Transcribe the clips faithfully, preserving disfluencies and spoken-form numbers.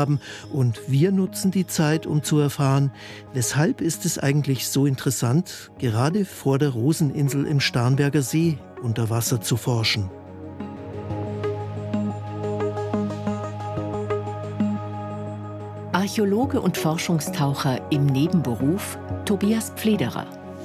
haben und wir nutzen die Zeit, um zu erfahren, weshalb ist es eigentlich so interessant, gerade vor der Roseninsel im Starnberger See unter Wasser zu forschen. Archäologe und Forschungstaucher im Nebenberuf Tobias Pflederer.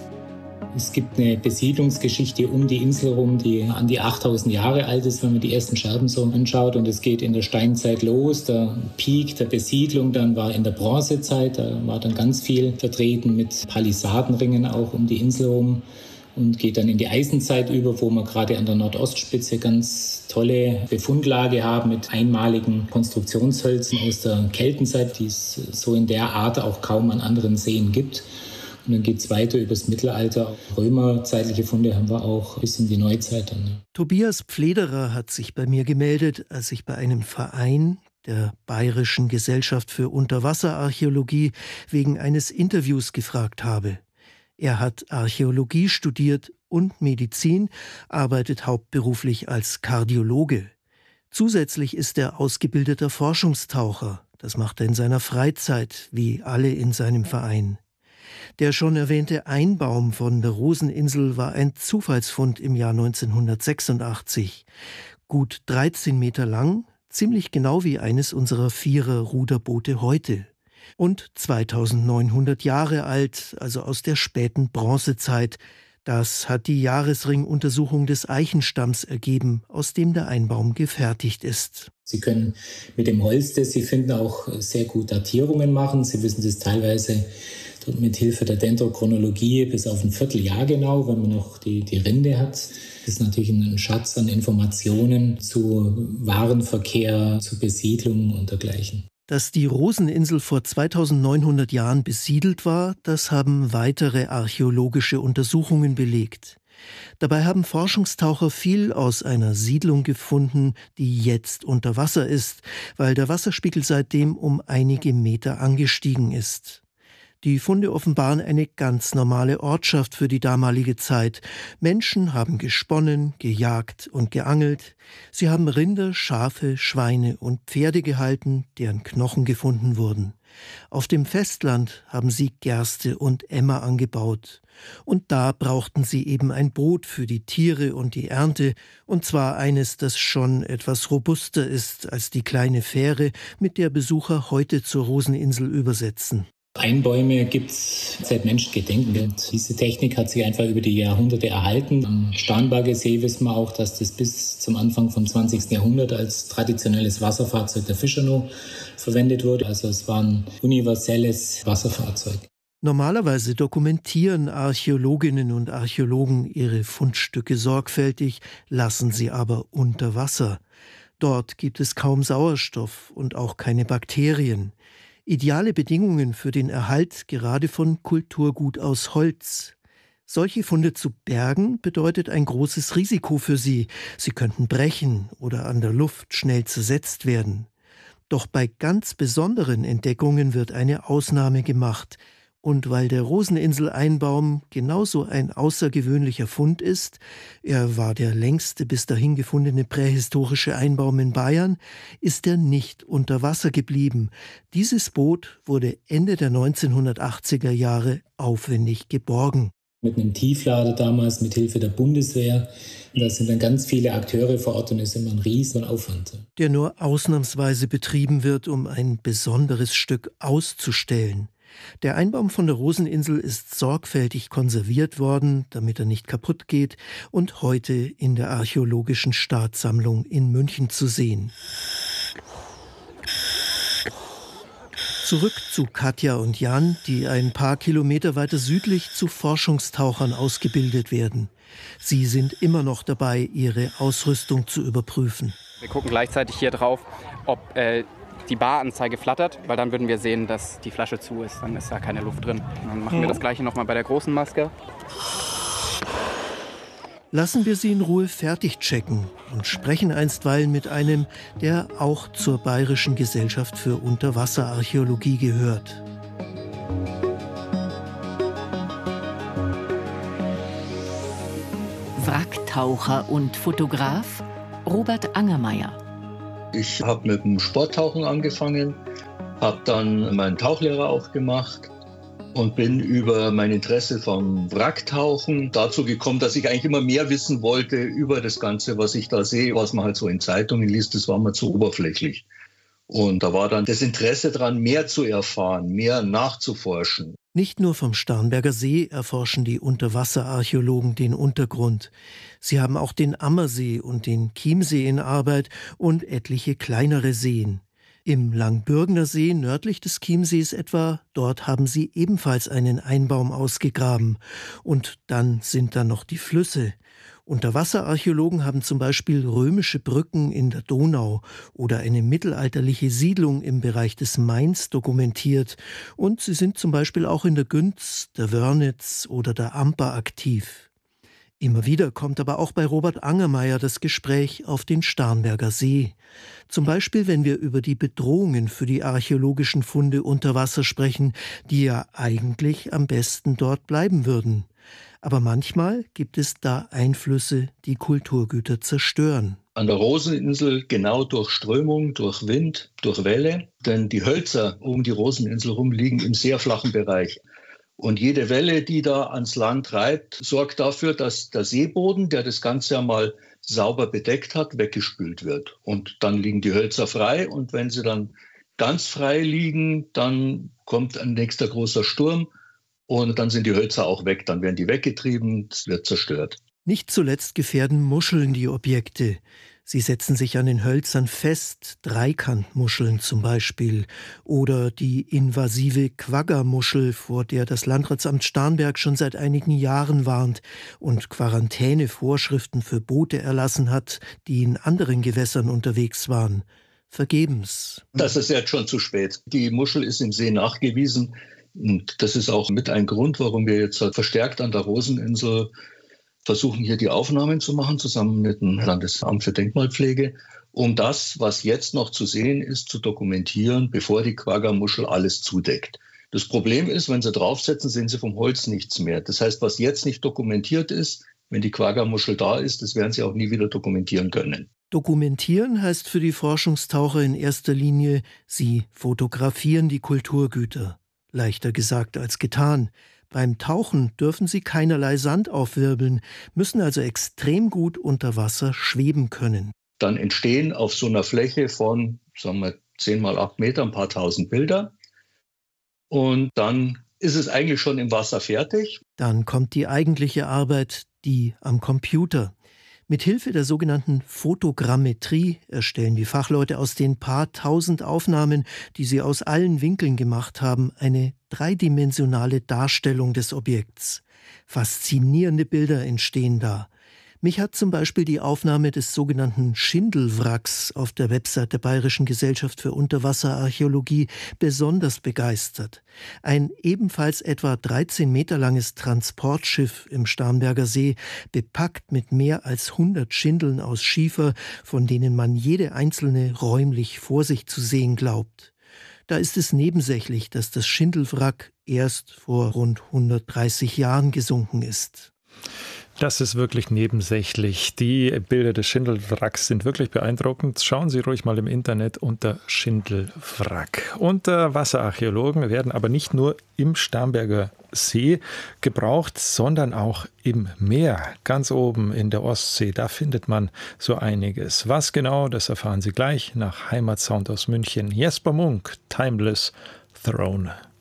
Es gibt eine Besiedlungsgeschichte um die Insel rum, die an die achttausend Jahre alt ist, wenn man die ersten Scherben so anschaut. Und es geht in der Steinzeit los. Der Peak der Besiedlung dann war in der Bronzezeit. Da war dann ganz viel vertreten mit Palisadenringen auch um die Insel rum. Und geht dann in die Eisenzeit über, wo wir gerade an der Nordostspitze ganz tolle Befundlage haben mit einmaligen Konstruktionshölzern aus der Keltenzeit, die es so in der Art auch kaum an anderen Seen gibt. Und dann geht es weiter übers Mittelalter. Römerzeitliche Funde haben wir auch bis in die Neuzeit dann. Ne? Tobias Pflederer hat sich bei mir gemeldet, als ich bei einem Verein der Bayerischen Gesellschaft für Unterwasserarchäologie wegen eines Interviews gefragt habe. Er hat Archäologie studiert und Medizin, arbeitet hauptberuflich als Kardiologe. Zusätzlich ist er ausgebildeter Forschungstaucher. Das macht er in seiner Freizeit, wie alle in seinem Verein. Der schon erwähnte Einbaum von der Roseninsel war ein Zufallsfund im Jahr neunzehnhundertsechsundachtzig. Gut dreizehn Meter lang, ziemlich genau wie eines unserer Vierer-Ruderboote heute. Und zweitausendneunhundert Jahre alt, also aus der späten Bronzezeit. Das hat die Jahresringuntersuchung des Eichenstamms ergeben, aus dem der Einbaum gefertigt ist. Sie können mit dem Holz, das Sie finden, auch sehr gut Datierungen machen. Sie wissen das teilweise mit Hilfe der Dendrochronologie bis auf ein Vierteljahr genau, wenn man noch die, die Rinde hat. Das ist natürlich ein Schatz an Informationen zu Warenverkehr, zu Besiedlung und dergleichen. Dass die Roseninsel vor zweitausendneunhundert Jahren besiedelt war, das haben weitere archäologische Untersuchungen belegt. Dabei haben Forschungstaucher viel aus einer Siedlung gefunden, die jetzt unter Wasser ist, weil der Wasserspiegel seitdem um einige Meter angestiegen ist. Die Funde offenbaren eine ganz normale Ortschaft für die damalige Zeit. Menschen haben gesponnen, gejagt und geangelt. Sie haben Rinder, Schafe, Schweine und Pferde gehalten, deren Knochen gefunden wurden. Auf dem Festland haben sie Gerste und Emmer angebaut. Und da brauchten sie eben ein Boot für die Tiere und die Ernte, und zwar eines, das schon etwas robuster ist als die kleine Fähre, mit der Besucher heute zur Roseninsel übersetzen. Einbäume gibt es seit Menschengedenken. Und diese Technik hat sich einfach über die Jahrhunderte erhalten. Am Starnberger See wissen wir auch, dass das bis zum Anfang vom zwanzigsten Jahrhundert als traditionelles Wasserfahrzeug der Fischerno verwendet wurde. Also es war ein universelles Wasserfahrzeug. Normalerweise dokumentieren Archäologinnen und Archäologen ihre Fundstücke sorgfältig, lassen sie aber unter Wasser. Dort gibt es kaum Sauerstoff und auch keine Bakterien. Ideale Bedingungen für den Erhalt gerade von Kulturgut aus Holz. Solche Funde zu bergen bedeutet ein großes Risiko für sie. Sie könnten brechen oder an der Luft schnell zersetzt werden. Doch bei ganz besonderen Entdeckungen wird eine Ausnahme gemacht. Und weil der Roseninsel-Einbaum genauso ein außergewöhnlicher Fund ist, er war der längste bis dahin gefundene prähistorische Einbaum in Bayern, ist er nicht unter Wasser geblieben. Dieses Boot wurde Ende der neunzehnhundertachtziger Jahre aufwendig geborgen. Mit einem Tieflader damals, mit Hilfe der Bundeswehr. Da sind dann ganz viele Akteure vor Ort und es ist immer ein riesen Aufwand. Der nur ausnahmsweise betrieben wird, um ein besonderes Stück auszustellen. Der Einbaum von der Roseninsel ist sorgfältig konserviert worden, damit er nicht kaputt geht, und heute in der Archäologischen Staatssammlung in München zu sehen. Zurück zu Katja und Jan, die ein paar Kilometer weiter südlich zu Forschungstauchern ausgebildet werden. Sie sind immer noch dabei, ihre Ausrüstung zu überprüfen. Wir gucken gleichzeitig hier drauf, ob äh, die Baranzeige flattert, weil dann würden wir sehen, dass die Flasche zu ist. Dann ist da keine Luft drin. Dann machen wir das Gleiche nochmal bei der großen Maske. Lassen wir sie in Ruhe fertig checken und sprechen einstweilen mit einem, der auch zur Bayerischen Gesellschaft für Unterwasserarchäologie gehört. Wracktaucher und Fotograf Robert Angermeier. Ich habe mit dem Sporttauchen angefangen, habe dann meinen Tauchlehrer auch gemacht und bin über mein Interesse vom Wracktauchen dazu gekommen, dass ich eigentlich immer mehr wissen wollte über das Ganze, was ich da sehe, was man halt so in Zeitungen liest. Das war mir zu oberflächlich. Und da war dann das Interesse dran, mehr zu erfahren, mehr nachzuforschen. Nicht nur vom Starnberger See erforschen die Unterwasserarchäologen den Untergrund. Sie haben auch den Ammersee und den Chiemsee in Arbeit und etliche kleinere Seen. Im Langbürgener See nördlich des Chiemsees etwa, dort haben sie ebenfalls einen Einbaum ausgegraben. Und dann sind da noch die Flüsse. Unterwasserarchäologen haben zum Beispiel römische Brücken in der Donau oder eine mittelalterliche Siedlung im Bereich des Mains dokumentiert. Und sie sind zum Beispiel auch in der Günz, der Wörnitz oder der Amper aktiv. Immer wieder kommt aber auch bei Robert Angermayer das Gespräch auf den Starnberger See. Zum Beispiel, wenn wir über die Bedrohungen für die archäologischen Funde unter Wasser sprechen, die ja eigentlich am besten dort bleiben würden. Aber manchmal gibt es da Einflüsse, die Kulturgüter zerstören. An der Roseninsel genau durch Strömung, durch Wind, durch Welle. Denn die Hölzer um die Roseninsel herum liegen im sehr flachen Bereich. Und jede Welle, die da ans Land treibt, sorgt dafür, dass der Seeboden, der das Ganze einmal sauber bedeckt hat, weggespült wird. Und dann liegen die Hölzer frei. Und wenn sie dann ganz frei liegen, dann kommt ein nächster großer Sturm. Und dann sind die Hölzer auch weg, dann werden die weggetrieben, es wird zerstört. Nicht zuletzt gefährden Muscheln die Objekte. Sie setzen sich an den Hölzern fest, Dreikantmuscheln zum Beispiel. Oder die invasive Quaggermuschel, vor der das Landratsamt Starnberg schon seit einigen Jahren warnt und Quarantänevorschriften für Boote erlassen hat, die in anderen Gewässern unterwegs waren. Vergebens. Das ist jetzt schon zu spät. Die Muschel ist im See nachgewiesen. Und das ist auch mit ein Grund, warum wir jetzt verstärkt an der Roseninsel versuchen, hier die Aufnahmen zu machen, zusammen mit dem Landesamt für Denkmalpflege, um das, was jetzt noch zu sehen ist, zu dokumentieren, bevor die Quaggermuschel alles zudeckt. Das Problem ist, wenn Sie draufsetzen, sehen Sie vom Holz nichts mehr. Das heißt, was jetzt nicht dokumentiert ist, wenn die Quaggermuschel da ist, das werden Sie auch nie wieder dokumentieren können. Dokumentieren heißt für die Forschungstaucher in erster Linie, sie fotografieren die Kulturgüter. Leichter gesagt als getan. Beim Tauchen dürfen sie keinerlei Sand aufwirbeln, müssen also extrem gut unter Wasser schweben können. Dann entstehen auf so einer Fläche von, sagen wir, zehn mal acht Meter ein paar tausend Bilder. Und dann ist es eigentlich schon im Wasser fertig. Dann kommt die eigentliche Arbeit, die am Computer. Mit Hilfe der sogenannten Fotogrammetrie erstellen die Fachleute aus den paar tausend Aufnahmen, die sie aus allen Winkeln gemacht haben, eine dreidimensionale Darstellung des Objekts. Faszinierende Bilder entstehen da. Mich hat zum Beispiel die Aufnahme des sogenannten Schindelwracks auf der Website der Bayerischen Gesellschaft für Unterwasserarchäologie besonders begeistert. Ein ebenfalls etwa dreizehn Meter langes Transportschiff im Starnberger See, bepackt mit mehr als hundert Schindeln aus Schiefer, von denen man jede einzelne räumlich vor sich zu sehen glaubt. Da ist es nebensächlich, dass das Schindelwrack erst vor rund hundertdreißig Jahren gesunken ist. Das ist wirklich nebensächlich. Die Bilder des Schindelwracks sind wirklich beeindruckend. Schauen Sie ruhig mal im Internet unter Schindelwrack. Unterwasserarchäologen werden aber nicht nur im Starnberger See gebraucht, sondern auch im Meer. Ganz oben in der Ostsee, da findet man so einiges. Was genau, das erfahren Sie gleich nach Heimatsound aus München. Jesper Munk, Timeless Throne.